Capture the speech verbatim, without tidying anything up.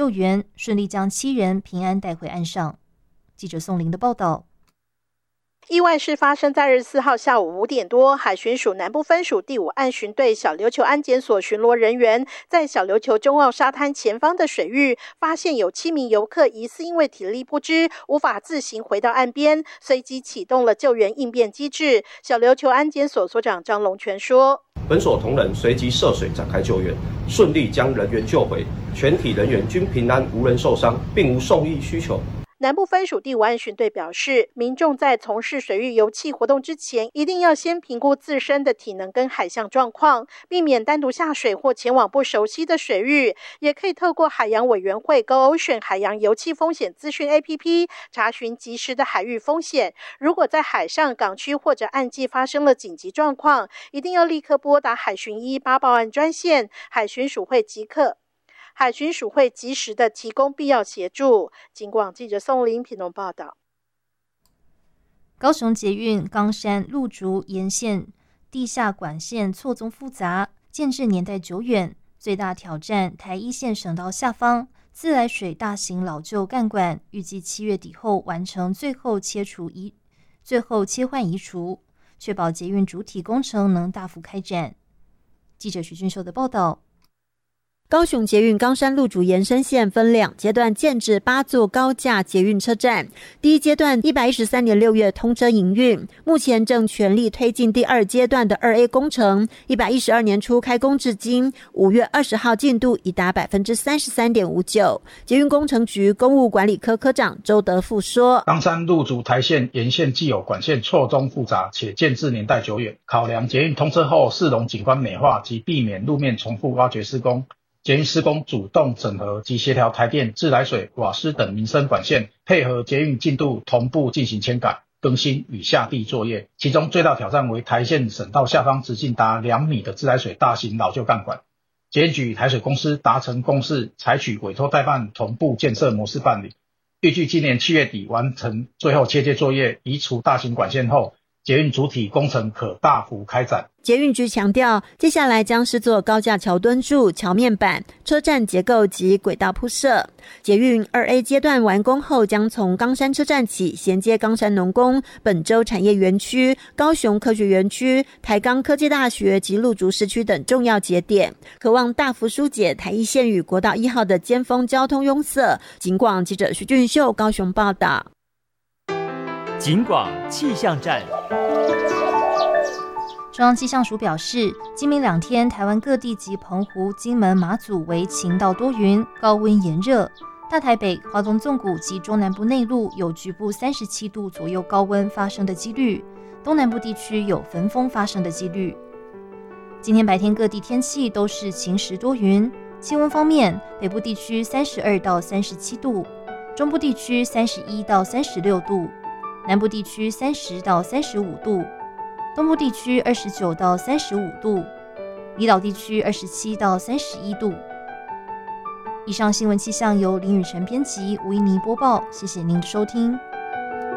救援，顺利将七人平安带回岸上。记者宋玲的报道。 意外是发生在二十四号下午五点多，海巡署南部分署第五岸巡队小琉球安检所巡逻人员在小琉球中澳沙滩前方的水域，发现有七名游客疑似因为体力不支，无法自行回到岸边，随即启动了救援应变机制。小琉球安检所所长张龙全说， 本所同仁随即涉水展开救援，顺利将人员救回，全体人员均平安，无人受伤，并无送医需求。 南部分署第五岸巡队表示，民众在从事水域游憩活动之前，一定要先评估自身的体能跟海象状况，避免单独下水或前往不熟悉的水域。也可以透过海洋委员会 Go Ocean 海洋游憩风险资讯 A P P 查询及时的海域风险。如果在海上、港区或者岸际发生了紧急状况，一定要立刻拨打海巡一八报案专线，海巡署会即刻海巡署会及时的提供必要协助。警广记者宋林屏东报道。 高雄捷运冈山路竹沿线地下管线错综复杂，建制年代久远，最大挑战台一线省道下方自来水大型老旧干管，预计七月底后完成最后切除移最后切换移除，确保捷运主体工程能大幅开展。记者徐俊秀的报道。 高雄捷运冈山路竹延伸线分两阶段建置八座高架捷运车站，第一阶段一百一十三年六月通车营运，目前正全力推进第二阶段的二 A 工程，一百一十二年初开工至今，五月二十号进度已达百分之三十三点五九。捷运工程局公务管理科科长周德富说， 冈山路竹台线沿线既有管线错综复杂，且建制年代久远，考量捷运通车后市容景观美化及避免路面重复挖掘施工，捷运施工主动整合及协调台电、自来水、瓦斯等民生管线，配合捷运进度同步进行迁改、更新与下地作业。其中最大挑战为台线省道下方直径达两米的自来水大型老旧干管。捷运局与台水公司达成共识，采取委托代办同步建设模式办理，预计今年七月底完成最后切接作业，移除大型管线后，捷运主体工程可大幅开展。 捷运局强调，接下来将是做高架桥墩柱、桥面板、车站结构及轨道铺设。捷运二 A 阶段完工后，将从冈山车站起衔接冈山农工、本州产业园区、高雄科学园区、台钢科技大学及路竹市区等重要节点，可望大幅疏解台一线与国道一号的尖峰交通拥塞。警广记者徐俊秀高雄报道。 警广气象站。 中央气象署表示，今明两天台湾各地及澎湖、金门、马祖为晴到多云，高温炎热。大台北、花东纵谷及中南部内陆有局部三十七度左右高温发生的几率，东南部地区有焚风发生的几率。今天白天各地天气都是晴时多云，气温方面，北部地区三十二到三十七度，中部地区三十一到三十六度，南部地区三十到三十五度，东部地区二十九到三十五度，离岛地区二十七到三十一度。以上新闻气象由林雨晨编辑，吴依妮播报，谢谢您的收听。